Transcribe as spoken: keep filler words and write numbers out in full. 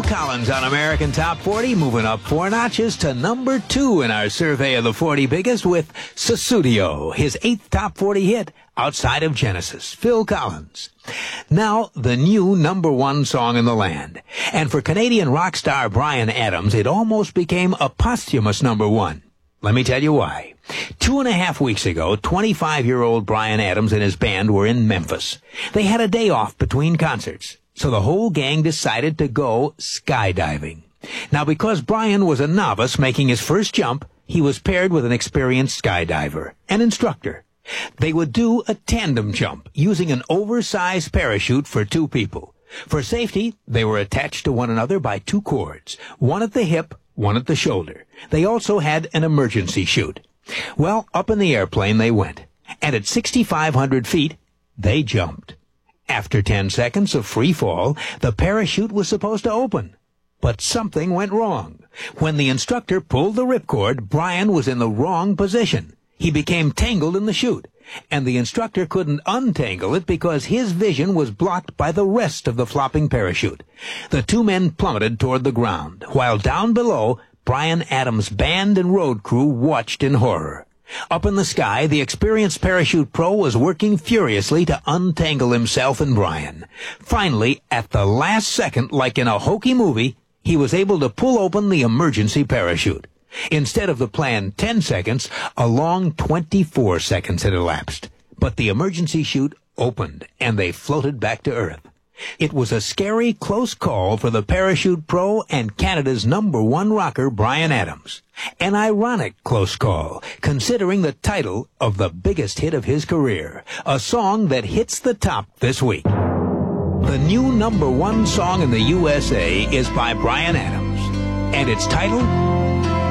Collins on American Top forty, moving up four notches to number two in our survey of the forty biggest with Sussudio, his eighth top forty hit outside of Genesis. Phil Collins. Now, the new number one song in the land. And for Canadian rock star Bryan Adams, it almost became a posthumous number one. Let me tell you why. Two and a half weeks ago, twenty-five-year-old Bryan Adams and his band were in Memphis. They had a day off between concerts, so the whole gang decided to go skydiving. Now, because Bryan was a novice making his first jump, he was paired with an experienced skydiver, an instructor. They would do a tandem jump using an oversized parachute for two people. For safety, they were attached to one another by two cords, one at the hip, one at the shoulder. They also had an emergency chute. Well, up in the airplane they went, and at sixty-five hundred feet, they jumped. After ten seconds of free fall, the parachute was supposed to open. But something went wrong. When the instructor pulled the ripcord, Bryan was in the wrong position. He became tangled in the chute, and the instructor couldn't untangle it because his vision was blocked by the rest of the flopping parachute. The two men plummeted toward the ground, while down below, Bryan Adams' band and road crew watched in horror. Up in the sky, the experienced parachute pro was working furiously to untangle himself and Bryan. Finally, at the last second, like in a hokey movie, he was able to pull open the emergency parachute. Instead of the planned ten seconds, a long twenty-four seconds had elapsed. But the emergency chute opened, and they floated back to Earth. It was a scary, close call for the parachute pro and Canada's number one rocker, Bryan Adams. An ironic close call, considering the title of the biggest hit of his career, a song that hits the top this week. The new number one song in the U S A is by Bryan Adams, and its title,